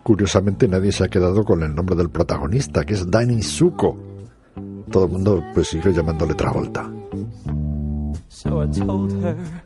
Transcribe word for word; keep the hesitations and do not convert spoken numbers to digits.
curiosamente nadie se ha quedado con el nombre del protagonista, que es Danny Zuko. Todo el mundo pues sigue llamándole Travolta. So I told her